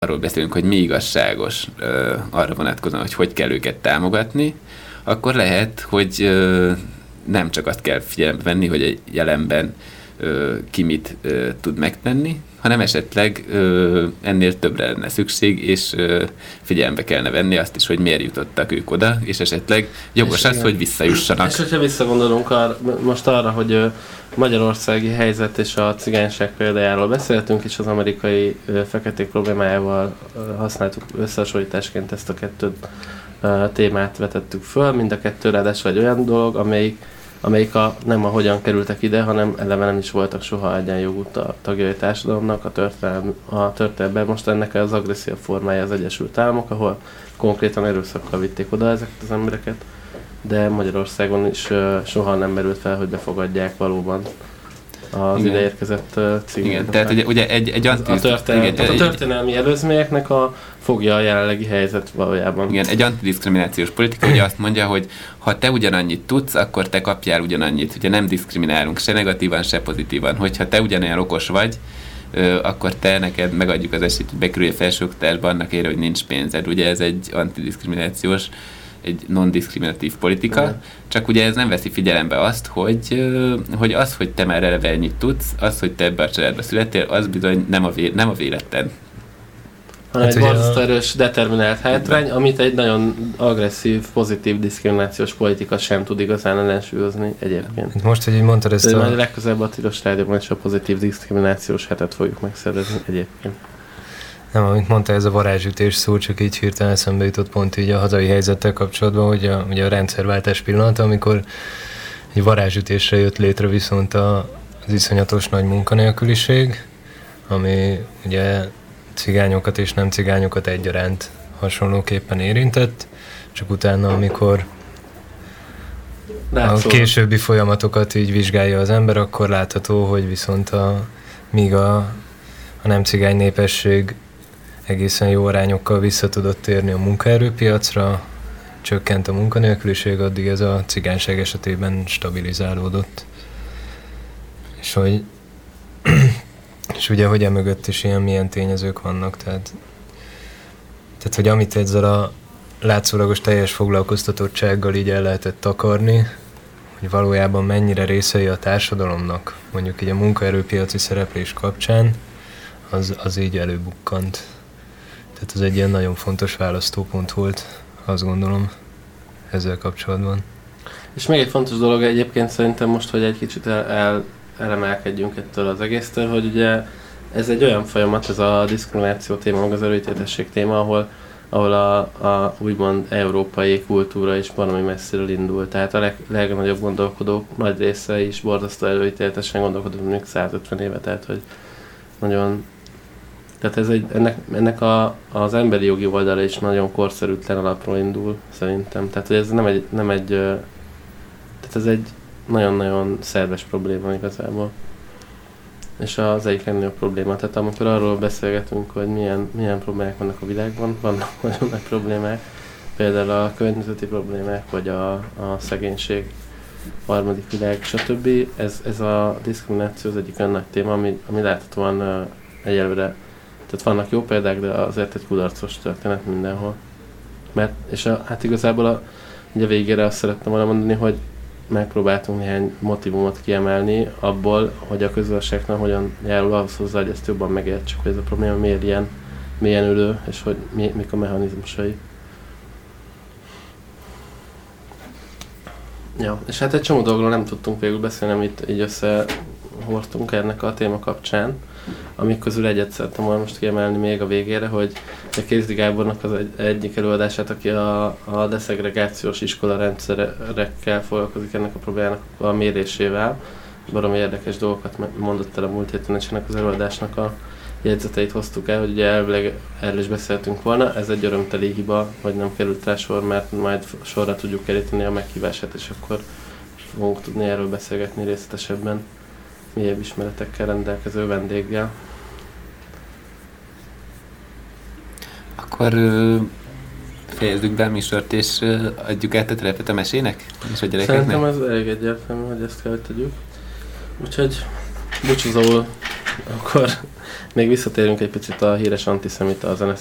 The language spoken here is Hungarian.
arról beszélünk, hogy mi igazságos arra vonatkozóan, hogy kell őket támogatni, akkor lehet, hogy nem csak azt kell figyelembe venni, hogy egy jelenben ki mit tud megtenni, hanem esetleg ennél többre lenne szükség, és figyelembe kellene venni azt is, hogy miért jutottak ők oda, és esetleg jogos az, hogy visszajussanak. És hogyha visszagondolunk most arra, hogy a magyarországi helyzet és a cigányság példájáról beszéltünk, és az amerikai feketék problémájával használtuk összehasonlításként ezt a kettő témát vetettük föl. Mind a kettő ráadásul egy olyan dolog, amelyik nem a hogyan kerültek ide, hanem eleve nem is voltak soha egyenjogú tagjai a társadalomnak a történetben. Most ennek az agresszív formája az Egyesült Államok, ahol konkrétan erőszakkal vitték oda ezeket az embereket, de Magyarországon is soha nem merült fel, hogy befogadják valóban az ideérkezett cigányokat. Igen, tehát ugye egy a történelmi előzményeknek a fogja a jelenlegi helyzet valójában. Igen, egy antidiszkriminációs politika ugye azt mondja, hogy ha te ugyanannyit tudsz, akkor te kapjál ugyanannyit. Ugye nem diszkriminálunk se negatívan, se pozitívan. Hogyha te ugyanolyan okos vagy, akkor neked megadjuk az esélyt, hogy bekerülj a felsőoktatásba annak érve, hogy nincs pénzed. Ugye ez egy antidiszkriminációs, egy non-diszkriminatív politika, csak ugye ez nem veszi figyelembe azt, hogy az, hogy te már eleve ennyit tudsz, az, hogy te ebbe a családba születtél, az bizony nem a véletlen. Hanem egy borzasztó erős, determinált hátrány, amit egy nagyon agresszív, pozitív diszkriminációs politika sem tud igazán ellensúlyozni egyébként. Most, hogy így mondtad ezt majd legközelebb a Tilos Rádióban is a pozitív diszkriminációs hetet fogjuk megszervezni egyébként. Nem, amit mondta, ez a varázsütés szó, csak így hirtelen eszembe jutott pont így a hazai helyzettel kapcsolatban, hogy ugye a rendszerváltás pillanata, amikor egy varázsütésre jött létre viszont az iszonyatos nagy munkanélküliség, ami ugye cigányokat és nem cigányokat egyaránt hasonlóképpen érintett, csak utána, amikor a későbbi folyamatokat így vizsgálja az ember, akkor látható, hogy viszont míg a nem cigány népesség egészen jó arányokkal vissza tudott térni a munkaerőpiacra, csökkent a munkanélküliség, addig ez a cigányság esetében stabilizálódott. És ugye, hogy emögött is milyen tényezők vannak, tehát hogy amit ezzel a látszólagos teljes foglalkoztatottsággal így el lehetett takarni, hogy valójában mennyire részei a társadalomnak, mondjuk így a munkaerőpiaci szereplés kapcsán, az így előbukkant. Tehát ez egy ilyen nagyon fontos választópont volt, azt gondolom, ezzel kapcsolatban. És még egy fontos dolog egyébként szerintem most, hogy egy kicsit elemelkedjünk ettől az egésztől, hogy ugye ez egy olyan folyamat, ez a diszkrimináció téma, meg az előítéletesség téma, ahol a úgymond európai kultúra is valami messziről indul. Tehát a legnagyobb gondolkodók nagy része is borzasztó előítéletesen gondolkodott mondjuk 150 éve, tehát hogy nagyon... Tehát ennek az emberi jogi oldala is nagyon korszerűtlen alapról indul, szerintem. Tehát hogy ez tehát ez egy nagyon-nagyon szerves probléma igazából. És az egyik legnagyobb probléma. Tehát amikor arról beszélgetünk, hogy milyen problémák vannak a világban, vannak nagyon nagy problémák, például a környezeti problémák, vagy a szegénység, harmadik világ, stb. Ez a diszkrimináció az egyik olyan nagy téma, ami láthatóan egyelőre. Tehát vannak jó példák, de azért egy kudarcos történet mindenhol. És hát igazából ugye végére azt szerettem volna mondani, hogy megpróbáltunk néhány motivumot kiemelni abból, hogy a közösségnek hogyan járul ahhoz hozzá, hogy ezt jobban megértsük, hogy ez a probléma miért ilyen mélyen ülő, és hogy mik a mechanizmusai. Ja, és hát egy csomó dologról nem tudtunk végül beszélni, amit így összehordtunk ennek a téma kapcsán, amik közül egyet szerettem volna most kiemelni még a végére, hogy a Kézdi Gábornak az egyik előadását, aki a deszegregációs iskola rendszerekkel foglalkozik ennek a problémának a mérésével, baromi érdekes dolgokat mondott el a múlt héten, és ennek az előadásnak a jegyzeteit hoztuk el, hogy ugye elvileg erről is beszéltünk volna, ez egy örömteli hiba, hogy nem került rá sor, mert majd sorra tudjuk keríteni a meghívását, és akkor fogunk tudni erről beszélgetni részletesebben, mélyebb ismeretekkel rendelkező vendéggel. Akkor fejezzük be a műsort, és adjuk át a terepet a mesének? És a gyerekeknek? Szerintem ez elég egyértelmű, hogy ezt kell, hogy tegyük. Úgyhogy búcsúzóul Akkor még visszatérünk egy picit a híres antiszemita, a